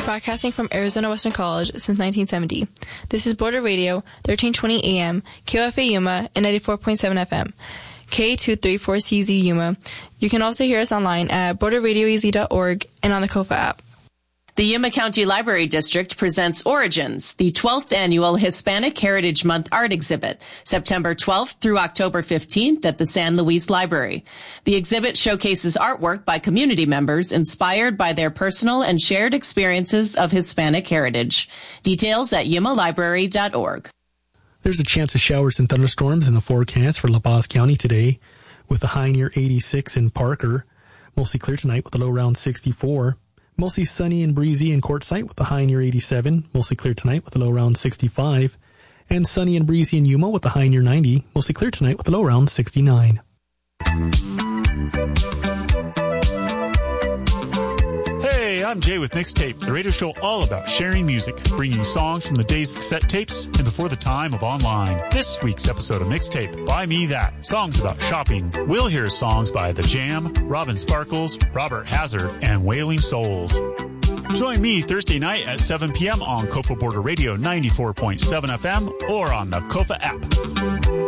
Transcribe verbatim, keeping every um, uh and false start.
broadcasting from Arizona Western College since nineteen seventy. This is Border Radio, thirteen twenty A M, K O F A Yuma, and ninety-four point seven F M, K two thirty-four C Z Yuma. You can also hear us online at border radio e z dot org and on the Kofa app. The Yuma County Library District presents Origins, the twelfth annual Hispanic Heritage Month art exhibit, September twelfth through October fifteenth at the San Luis Library. The exhibit showcases artwork by community members inspired by their personal and shared experiences of Hispanic heritage. Details at yuma library dot org. There's a chance of showers and thunderstorms in the forecast for La Paz County today, with a high near eighty-six in Parker. Mostly clear tonight with a low around sixty-four. Mostly sunny and breezy in Quartzsite with a high near eighty-seven. Mostly clear tonight with a low around sixty-five. And sunny and breezy in Yuma with a high near ninety. Mostly clear tonight with a low around sixty-nine. Hey, I'm Jay with Mixtape, the radio show all about sharing music, bringing you songs from the days of cassette tapes and before the time of online. This week's episode of Mixtape, Buy Me That, songs about shopping. We'll hear songs by The Jam, Robin Sparkles, Robert Hazard, and Wailing Souls. Join me Thursday night at seven p.m. on Kofa Border Radio ninety-four point seven F M or on the Kofa app.